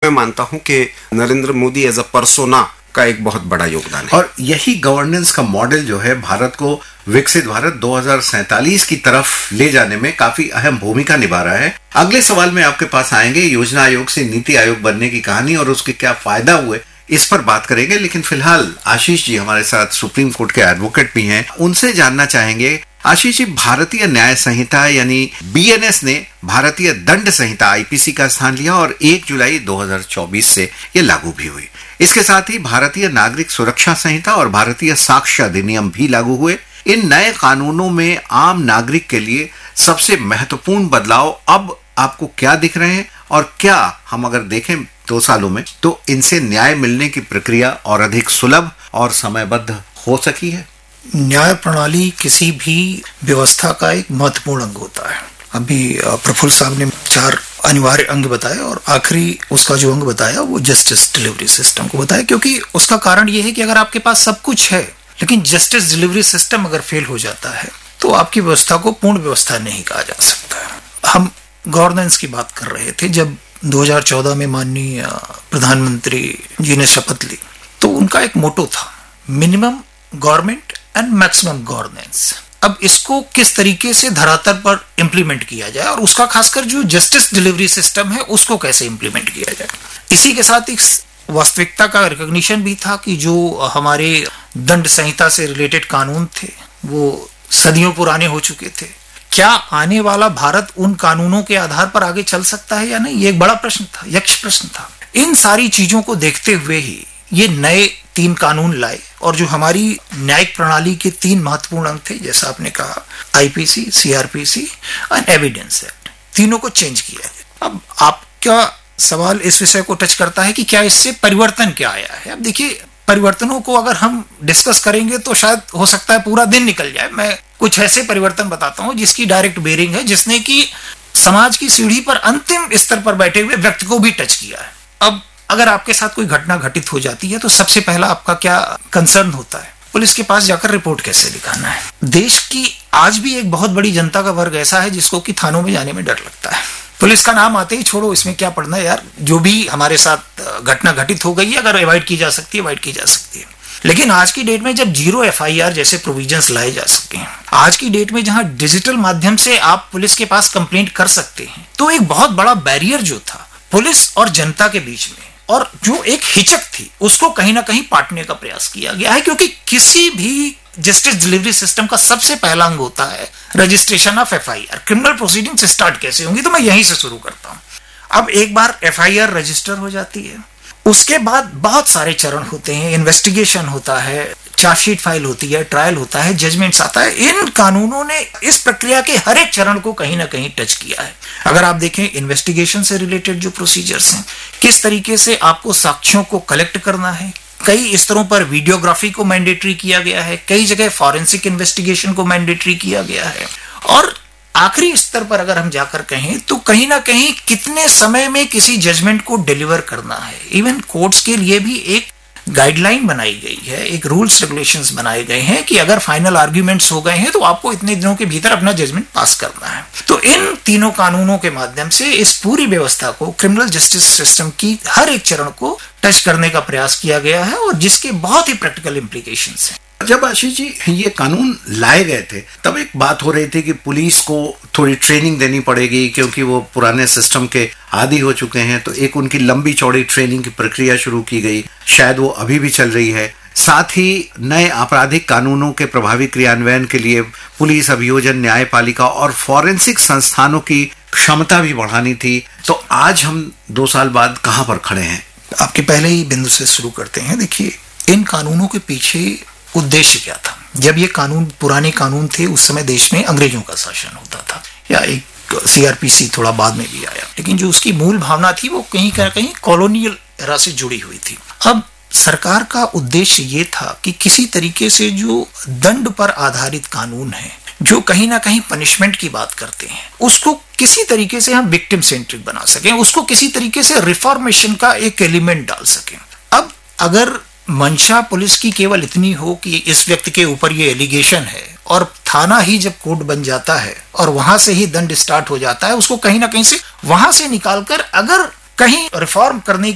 मैं मानता हूं कि Narendra Modi as a persona का एक बहुत बड़ा योगदान है। और यही गवर्नेंस का मॉडल जो है भारत को विकसित भारत 2047 की तरफ ले जाने में काफी अहम भूमिका निभा रहा है। अगले सवाल में आपके पास आएंगे, योजना आयोग से नीति आयोग बनने की कहानी और उसके क्या फायदा हुए, इस पर बात करेंगे। लेकिन फिलहाल आशीष जी हमारे साथ सुप्रीम कोर्ट के एडवोकेट भी हैं, उनसे जानना चाहेंगे। आशीष जी, भारतीय न्याय संहिता यानी बीएनएस ने भारतीय दंड संहिता आईपीसी का स्थान लिया और 1 जुलाई 2024 से ये लागू भी हुई। इसके साथ ही भारतीय नागरिक सुरक्षा संहिता और भारतीय साक्ष्य अधिनियम भी लागू हुए। इन नए कानूनों में आम नागरिक के लिए सबसे महत्वपूर्ण बदलाव अब आपको क्या दिख रहे हैं, और क्या हम अगर देखें 2 सालों में तो इनसे न्याय मिलने की प्रक्रिया और अधिक सुलभ और समयबद्ध हो सकी है? न्याय प्रणाली किसी भी व्यवस्था का एक महत्वपूर्ण अंग होता है। अभी प्रफुल्ल साहब ने 4 अनिवार्य अंग बताए और आखिरी उसका जो अंग बताया वो जस्टिस डिलीवरी सिस्टम को बताया, क्योंकि उसका कारण ये है कि अगर आपके पास सब कुछ है लेकिन जस्टिस डिलीवरी सिस्टम अगर फेल हो जाता है तो आपकी व्यवस्था को पूर्ण व्यवस्था नहीं कहा जा सकता। हम गवर्नेंस की बात कर रहे थे, जब 2014 में माननीय प्रधानमंत्री जी ने शपथ ली तो उनका एक मोटो था, minimum government and maximum governance. अब इसको किस तरीके से धरातल पर इंप्लीमेंट किया जाए और उसका खासकर जो जस्टिस डिलीवरी सिस्टम है उसको कैसे इंप्लीमेंट किया जाए। इसी के साथ एक वास्तविकता का रिकॉग्निशन भी था कि जो हमारे दंड संहिता से रिलेटेड कानून थे वो सदियों पुराने हो चुके थे। क्या आने वाला भारत उन कानूनों के आधार पर आगे चल सकता है या नहीं, ये एक बड़ा प्रश्न था, यक्ष प्रश्न था। इन सारी चीजों को देखते हुए ही ये नए 3 कानून लाए और जो हमारी न्यायिक प्रणाली के 3 महत्वपूर्ण अंग थे, जैसा आपने कहा, आईपीसी, सीआरपीसी और एविडेंस एक्ट, तीनों को चेंज किया है। अब आपका सवाल इस विषय को टच करता है कि क्या इससे परिवर्तन क्या आया है। अब देखिए, परिवर्तनों को अगर हम डिस्कस करेंगे तो शायद हो सकता है पूरा दिन निकल जाए। मैं कुछ ऐसे परिवर्तन बताता हूं जिसकी डायरेक्ट बेरिंग है, जिसने कि समाज की सीढ़ी पर अंतिम स्तर पर बैठे हुए व्यक्ति को भी टच किया है। अब अगर आपके साथ कोई घटना घटित हो जाती है तो सबसे पहला आपका क्या कंसर्न होता है? पुलिस के पास जाकर रिपोर्ट कैसे लिखाना है। देश की आज भी एक बहुत बड़ी जनता का वर्ग ऐसा है जिसको कि थानों में जाने में डर लगता है। पुलिस का नाम आते ही छोड़ो, इसमें क्या पढ़ना है यार, जो भी हमारे साथ घटना घटित हो गई है अगर अवॉइड की जा सकती है अवॉइड की जा सकती है। लेकिन आज की डेट में जब 0 FIR जैसे प्रोविजंस लाए जा सके हैं, आज की डेट में जहां डिजिटल माध्यम से आप पुलिस के पास कंप्लेंट कर सकते हैं, तो एक बहुत बड़ा बैरियर जो था पुलिस और जनता के बीच में और जो एक हिचक थी उसको कहीं ना कहीं पाटने का प्रयास किया गया है। क्योंकि किसी भी जस्टिस डिलीवरी सिस्टम का सबसे पहला अंग होता है registration of FIR। Criminal proceedings start कैसे होंगी, तो मैं यहीं से शुरू करता हूं। अब एक बार FIR रजिस्टर हो जाती है, उसके बाद बहुत सारे चरण होते हैं, इन्वेस्टिगेशन होता है, चार्जशीट फाइल होती है, ट्रायल होता है, जजमेंट्स आता है। इन कानूनों ने इस प्रक्रिया के हर एक चरण को कहीं ना कहीं टच किया है। अगर आप देखें इन्वेस्टिगेशन से रिलेटेड जो प्रोसीजर्स हैं, किस तरीके से आपको साक्ष्यों को कलेक्ट करना है, कई स्तरों पर वीडियोग्राफी को मैंडेटरी किया गया है, कई जगह फॉरेंसिक इन्वेस्टिगेशन को मैंडेटरी किया गया है, और आखिरी स्तर पर अगर हम जाकर कहें तो कहीं ना कहीं कितने समय में किसी जजमेंट को डिलीवर करना है। इवन कोर्ट्स के लिए भी एक गाइडलाइन बनाई गई है, एक रूल्स रेगुलेशंस बनाए गए हैं कि अगर फाइनल आर्ग्यूमेंट्स हो गए हैं तो आपको इतने दिनों के भीतर अपना जजमेंट पास करना है। तो इन तीनों कानूनों के माध्यम से इस पूरी व्यवस्था को, क्रिमिनल जस्टिस सिस्टम की हर एक चरण को टच करने का प्रयास किया गया है और जिसके बहुत ही प्रैक्टिकल इम्प्लीकेशंस हैं। जब आशीष जी ये कानून लाए गए थे तब एक बात हो रही थी कि पुलिस को थोड़ी ट्रेनिंग देनी पड़ेगी क्योंकि वो पुराने सिस्टम के आदी हो चुके हैं, तो एक उनकी लंबी चौड़ी ट्रेनिंग की प्रक्रिया शुरू की गई, शायद वो अभी भी चल रही है। साथ ही नए आपराधिक कानूनों के प्रभावी क्रियान्वयन के लिए पुलिस, अभियोजन, न्यायपालिका और फॉरेंसिक संस्थानों की क्षमता भी बढ़ानी थी। तो आज हम 2 साल बाद कहां पर खड़े हैं? आपके पहले ही बिंदु से शुरू करते हैं। देखिए, इन कानूनों के पीछे उद्देश्य क्या था? जब ये कानून, पुराने कानून थे, उस समय देश में अंग्रेजों का शासन होता था, या एक CRPC थोड़ा बाद में भी आया, लेकिन जो उसकी मूल भावना थी वो कहीं ना कहीं कॉलोनियल एरा से जुड़ी हुई थी। अब सरकार का उद्देश्य ये था कि किसी तरीके से जो दंड पर आधारित कानून है, जो कहीं ना कहीं पनिशमेंट की बात करते हैं, उसको किसी तरीके से हम विक्टिम सेंट्रिक बना सकें, उसको किसी तरीके से रिफॉर्मेशन का एक एलिमेंट डाल सकें। अब अगर मंशा पुलिस की केवल इतनी हो कि इस व्यक्ति के ऊपर ये एलिगेशन है और थाना ही जब कोर्ट बन जाता है और वहां से ही दंड स्टार्ट हो जाता है, उसको कहीं ना कहीं से वहां से निकालकर अगर कहीं रिफॉर्म करने